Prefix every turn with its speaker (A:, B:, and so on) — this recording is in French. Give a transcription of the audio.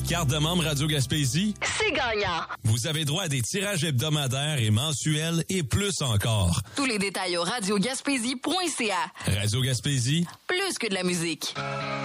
A: Carte de membre Radio Gaspésie?
B: C'est gagnant!
A: Vous avez droit à des tirages hebdomadaires et mensuels et plus encore.
B: Tous les détails au radiogaspésie.ca.
A: Radio Gaspésie?
B: Plus que de la musique.